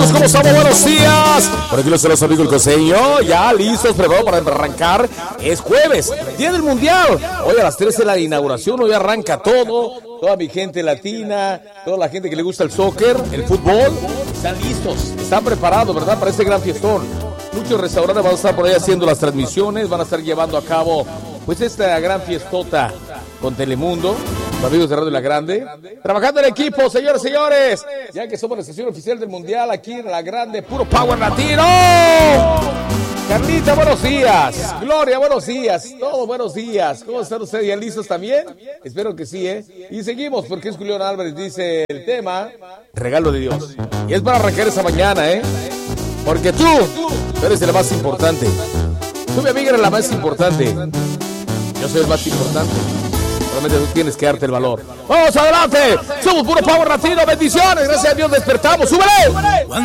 amigos? ¿Cómo estamos? Buenos días. Por aquí los saludos, amigo el costeño. Ya listos, preparados para arrancar. Es jueves, día del mundial. Hoy a las 13 de la inauguración, hoy arranca todo. Toda mi gente latina, toda la gente que le gusta el soccer, el fútbol, están listos, están preparados, ¿verdad? Para este gran fiestón. Muchos restaurantes van a estar por ahí haciendo las transmisiones, van a estar llevando a cabo pues esta gran fiestota con Telemundo, los amigos de Radio La Grande, trabajando en equipo, señores, señores, ya que somos la estación oficial del Mundial aquí en La Grande, puro power latino. Carlita, buenos días. Gloria, buenos días. Todos buenos días. ¿Cómo están ustedes? ¿Ya listos también? Espero que sí, ¿eh? Y seguimos porque es Julián Álvarez, dice el tema, regalo de Dios. Y es para arrancar esa mañana, ¿eh? Porque tú eres el más importante. Tú, mi amiga, eres la más importante. Yo soy el más importante. Solamente tú tienes que darte el valor. ¡Vamos adelante! Somos puro power latino. Bendiciones. Gracias a Dios despertamos. ¡Súbele!